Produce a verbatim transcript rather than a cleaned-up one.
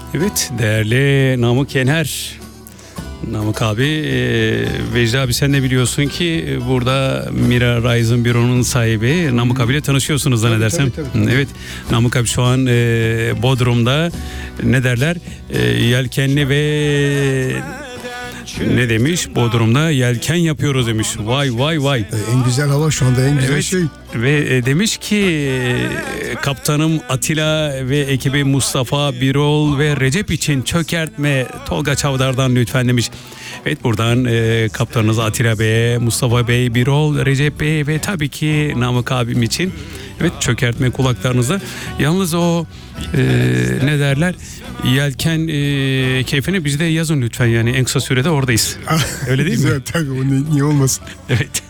Evet, değerli Namık Yener, Namık abi, e, Vecdi abi sen de biliyorsun ki e, burada Mira Rising Büro'nun sahibi Namık abiyle tanışıyorsunuz zannedersem. Tabii, tabii, tabii. Evet, Namık abi şu an e, Bodrum'da ne derler e, yelkenli ve ne demiş Bodrum'da yelken yapıyoruz demiş. Vay vay vay. En güzel hava şu anda, en güzel Evet. şey. Ve e, demiş ki e, kaptanım Atilla ve ekibi Mustafa Birol ve Recep için çökertme Tolga Çavdar'dan lütfen demiş. Evet, buradan e, kaptanınız Atilla Bey'e, Mustafa Bey, Birol, Recep Bey ve tabii ki Namık abim için evet çökertme kulaklarınıza. Yalnız o e, ne derler yelken e, keyfini bizde yazın lütfen, yani en kısa sürede oradayız. Öyle değil mi? Güzel, tabii, o ne- niye olmasın. Evet.